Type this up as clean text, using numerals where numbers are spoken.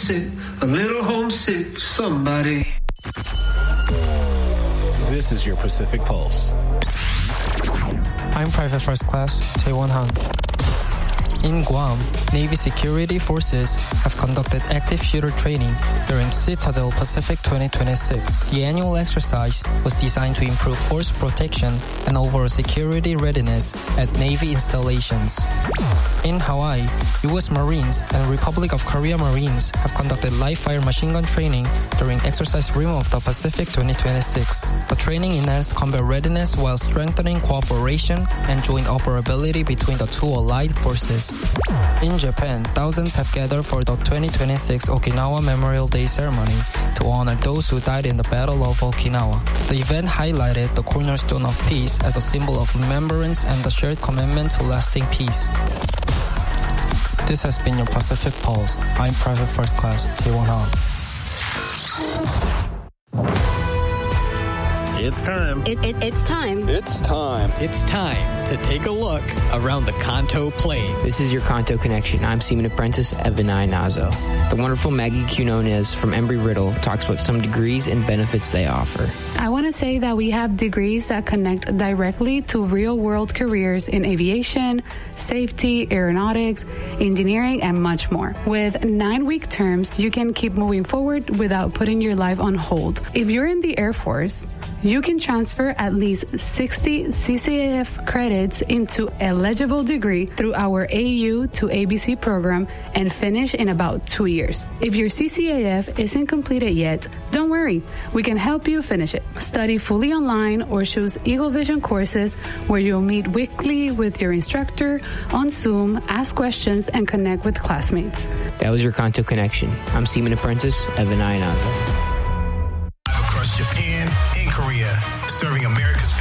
a little homesick for somebody. This is your Pacific Pulse. I'm Private First Class Tae-won Han. In Guam, Navy security forces have conducted active shooter training during Citadel Pacific 2026. The annual exercise was designed to improve force protection and overall security readiness at Navy installations. In Hawaii, U.S. Marines and Republic of Korea Marines have conducted live-fire machine gun training during Exercise Rim of the Pacific 2026. The training enhanced combat readiness while strengthening cooperation and joint operability between the two allied forces. In Japan, thousands have gathered for the 2026 Okinawa Memorial Day ceremony to honor those who died in the Battle of Okinawa. The event highlighted the cornerstone of peace as a symbol of remembrance and the shared commitment to lasting peace. This has been your Pacific Pulse. I'm Private First Class Tae-won Han. It's time. It's time. It's time. It's time to take a look around the Kanto Plain. This is your Kanto Connection. I'm Seaman Apprentice Evanai Nazo. The wonderful Maggie Quinones from Embry-Riddle talks about some degrees and benefits they offer. I want to say that we have degrees that connect directly to real-world careers in aviation, safety, aeronautics, engineering, and much more. With 9-week terms, you can keep moving forward without putting your life on hold. If you're in the Air Force, you can transfer at least 60 CCAF credits into eligible degree through our AU to ABC program and finish in about 2 years. If your CCAF isn't completed yet, don't worry. We can help you finish it. Study fully online or choose Eagle Vision courses where you'll meet weekly with your instructor on Zoom, ask questions, and connect with classmates. That was your Kanto Connection. I'm Seaman Apprentice Evanai Nazo. Across Japan and Korea, serving America's